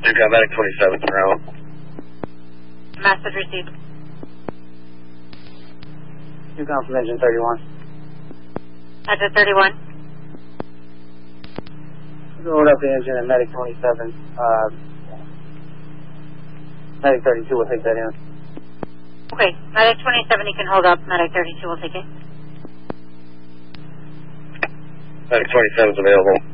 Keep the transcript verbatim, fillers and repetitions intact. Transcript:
We've got Medic twenty-seven around. Message received. You come from engine thirty-one. Engine thirty-one. Load up the engine and Medic twenty-seven. Uh, Medic thirty-two will take that in. Okay, Medic twenty-seven, you can hold up. Medic thirty-two will take it. Medic twenty-seven is available.